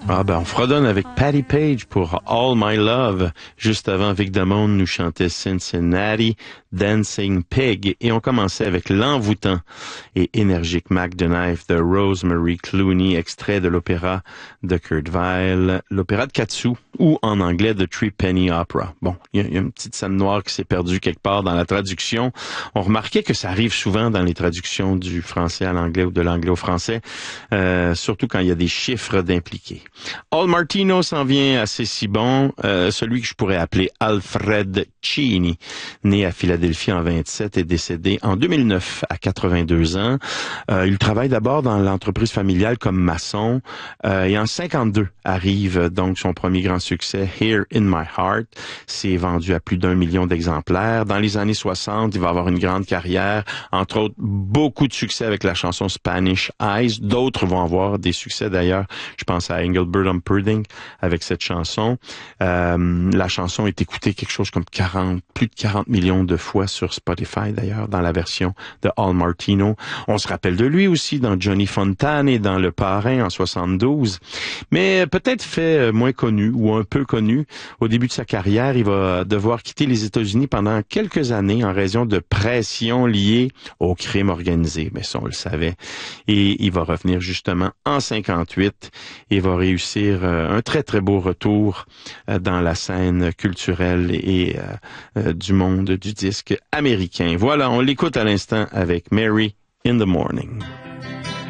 Ah ben, on fredonne avec Patti Page pour All My Love. Juste avant, Vic Damone nous chantait Cincinnati, Dancing Pig. Et on commençait avec l'envoûtant et énergique Mac the Knife de Rosemary Clooney, extrait de l'opéra de Kurt Weill, l'opéra de Katsu, ou en anglais The Three Penny Opera. Bon, il y a une petite scène noire qui s'est perdue quelque part dans la traduction. On remarquait que ça arrive souvent dans les traductions du français à l'anglais ou de l'anglais au français, surtout quand il y a des chiffres d'impliqués. Al Martino s'en vient assez si bon, celui que je pourrais appeler Alfred Cini, né à Philadelphie en 27 et décédé en 2009 à 82 ans. Il travaille d'abord dans l'entreprise familiale comme maçon et en 52 arrive donc son premier grand succès, Here in My Heart. C'est vendu à plus d'1 million d'exemplaires. Dans les années 60, il va avoir une grande carrière, entre autres beaucoup de succès avec la chanson Spanish Eyes. D'autres vont avoir des succès d'ailleurs. Je pense à Engelbert Humperdinck avec cette chanson. La chanson est écoutée quelque chose comme plus de 40 millions de fois sur Spotify d'ailleurs, dans la version de Al Martino. On se rappelle de lui aussi dans Johnny Fontane et dans Le Parrain en 72. Mais peut-être fait moins connu ou un peu connu. Au début de sa carrière, il va devoir quitter les États-Unis pendant quelques années en raison de pression liée au crime organisé. Mais ça, on le savait. Et il va revenir justement en 58 et va réussir un très, très beau retour dans la scène culturelle et du monde du disque américain. Voilà, on l'écoute à l'instant avec Mary in the Morning.